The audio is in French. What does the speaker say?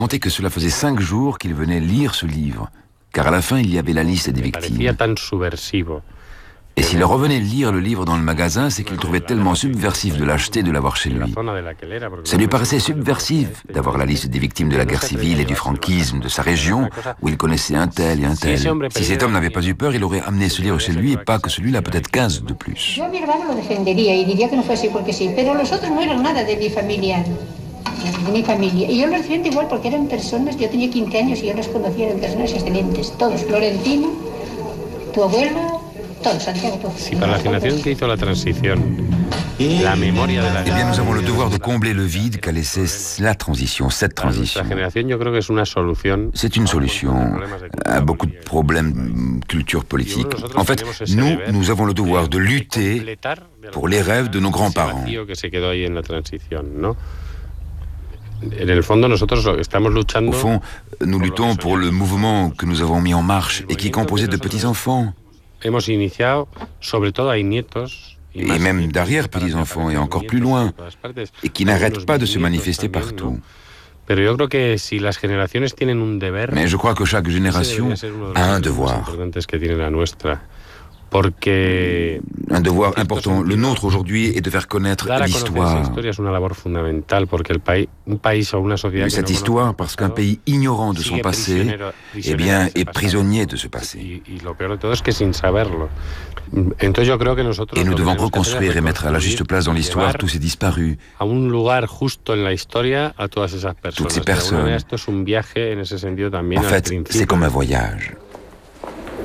raconté que cela faisait 5 jours qu'il venait lire ce livre, car à la fin il y avait la liste des victimes. Et s'il revenait lire le livre dans le magasin, c'est qu'il trouvait tellement subversif de l'acheter de l'avoir chez lui. Ça lui paraissait subversif d'avoir la liste des victimes de la guerre civile et du franquisme de sa région, où il connaissait un tel et un tel. Si cet homme n'avait pas eu peur, il aurait amené ce livre chez lui et pas que celui-là, peut-être 15 de plus. Yo a mi hermano lo defendería y diría que no fue así porque sí, pero los otros no eran nada de mi familia. Y yo los defiendo igual porque eran personas, yo tenía 15 años y yo los conocía, eran personas excelentes, todos. Florentino, tu abuelo, todos, Santiago, todos. Si para la generación que hizo la transición, la memoria de la... Eh bien, nous avons le devoir de combler le vide qu'a laissé la transition, cette transition. C'est une solution à beaucoup de problèmes culture politique. En fait, nous avons le devoir de lutter pour les rêves de nos grands-parents. Au fond, nous luttons pour le mouvement que nous avons mis en marche et qui est composé de petits-enfants. Et même d'arrière-petits-enfants et encore plus loin, et qui n'arrêtent pas de se manifester partout. Mais je crois que chaque génération a un devoir. Un devoir important. Le nôtre aujourd'hui est de faire connaître l'histoire. Et cette histoire, parce qu'un pays ignorant de son passé, eh bien, est prisonnier de ce passé. Et nous devons reconstruire et mettre à la juste place dans l'histoire tous ces disparus, toutes ces personnes. En fait, c'est comme un voyage.